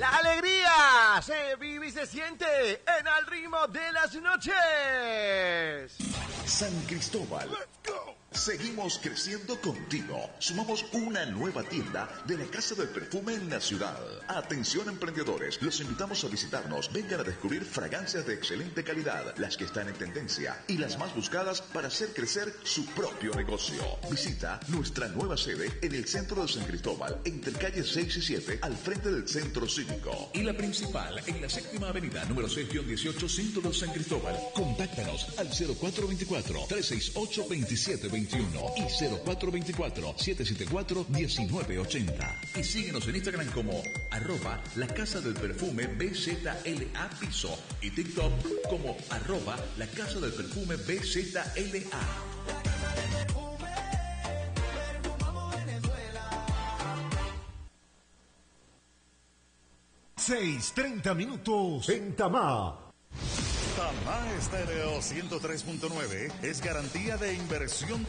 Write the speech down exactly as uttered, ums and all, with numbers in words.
La alegría se vive y se siente en el ritmo de las noches. San Cristóbal. Seguimos creciendo contigo. Sumamos una nueva tienda de la Casa del Perfume en la ciudad. Atención emprendedores, los invitamos a visitarnos. Vengan a descubrir fragancias de excelente calidad, las que están en tendencia y las más buscadas para hacer crecer su propio negocio. Visita nuestra nueva sede en el centro de San Cristóbal, entre calles seis y siete, al frente del centro cívico. Y la principal en la séptima avenida, número seis dieciocho, Centro de San Cristóbal. Contáctanos al cero cuatro dos cuatro, tres seis ocho, dos siete dos uno y cero cuatro dos cuatro, siete siete cuatro, uno nueve ocho cero. Y síguenos en Instagram como arroba la casa del perfume B Z L A piso y TikTok como arroba la casa del perfume B Z L A. seis treinta minutos en Tamá. Tamá Estéreo ciento tres punto nueve es garantía de inversión